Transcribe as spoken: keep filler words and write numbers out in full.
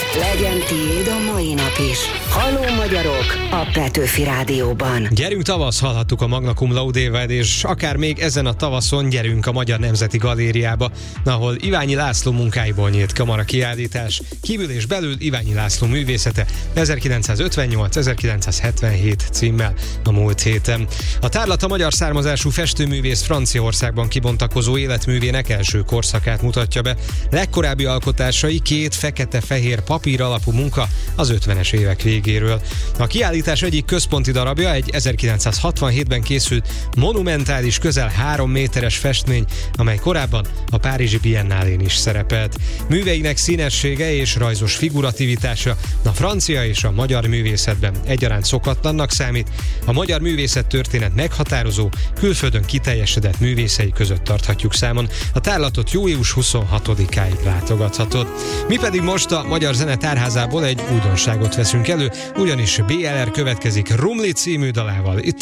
Legyen tiéd a mai nap is. Halló magyarok a Petőfi Rádióban. Gyerünk tavasz, hallhattuk a Magna Cum Laude-vel, és akár még ezen a tavaszon gyerünk a Magyar Nemzeti Galériába, ahol Iványi László munkáiból nyílt kamara kiállítás. Kívül és belül Iványi László művészete ezerkilencszázötvennyolc-ezerkilencszázhetvenhét címmel a múlt héten. A tárlat a magyar származású festőművész Franciaországban kibontakozó életművének első korszakát mutatja be. Legkorábbi alkotásai két fekete-fehér papír alapú munka az ötvenes évek végéről. A kiállítás egyik központi darabja egy ezerkilencszázhatvanhétben készült monumentális, közel három méteres festmény, amely korábban a Párizsi Biennálén is szerepelt. Műveinek színessége és rajzos figurativitása a francia és a magyar művészetben egyaránt szokatlannak számít. A magyar művészettörténet meghatározó, külföldön kiteljesedett művészei között tarthatjuk számon. A tárlatot július huszonhatodikáig látogathatod. Mi pedig most a Magyar Zene Tárházából egy újdonságot veszünk elő, ugyanis bé el er következik Rumli című dalával. Itt